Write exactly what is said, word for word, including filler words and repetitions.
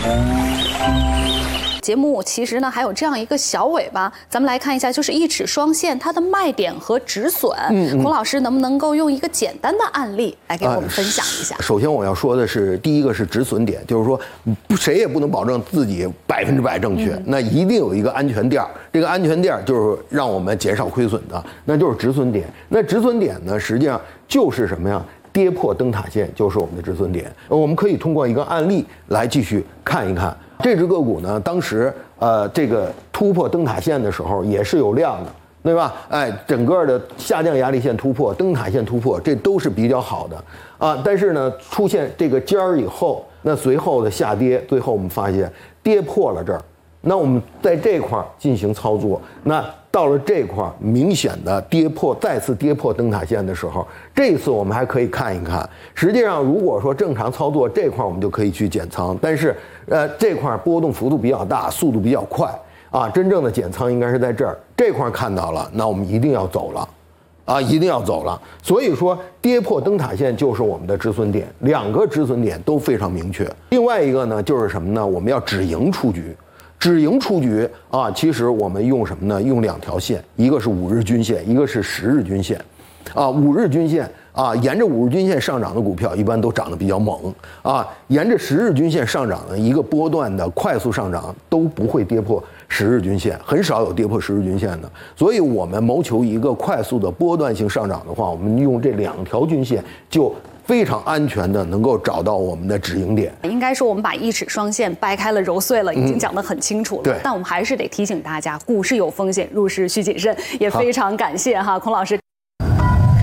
节目其实呢还有这样一个小尾巴，咱们来看一下，就是一尺双线它的卖点和止损。嗯嗯、孔老师能不能够用一个简单的案例来给我们分享一下？ 呃、首先我要说的是，第一个是止损点，就是说谁也不能保证自己百分之百正确，嗯、那一定有一个安全垫儿。这个安全垫儿就是让我们减少亏损的，那就是止损点。那止损点呢，实际上就是什么呀？跌破灯塔线就是我们的止损点。我们可以通过一个案例来继续看一看。这只个股呢，当时呃这个突破灯塔线的时候也是有量的，对吧？哎，整个的下降压力线突破、灯塔线突破，这都是比较好的啊。但是呢，出现这个尖儿以后，那随后的下跌，最后我们发现跌破了这儿。那我们在这块进行操作，那到了这块明显的跌破，再次跌破灯塔线的时候，这一次我们还可以看一看。实际上，如果说正常操作，这块我们就可以去减仓，但是呃这块波动幅度比较大，速度比较快啊，真正的减仓应该是在这儿，这块看到了，那我们一定要走了。啊，一定要走了。所以说，跌破灯塔线就是我们的止损点，两个止损点都非常明确。另外一个呢，就是什么呢？我们要止盈出局。止盈出局啊，其实我们用什么呢？用两条线，一个是五日均线，一个是十日均线。啊，五日均线啊，沿着五日均线上涨的股票一般都涨得比较猛啊，沿着十日均线上涨的一个波段的快速上涨都不会跌破十日均线，很少有跌破十日均线的。所以我们谋求一个快速的波段性上涨的话，我们用这两条均线就非常安全的能够找到我们的止盈点。 应该说我们把一尺双线掰开了揉碎了，已经讲得很清楚了。嗯、但我们还是得提醒大家，股市有风险，入市需谨慎。也非常感谢哈孔老师。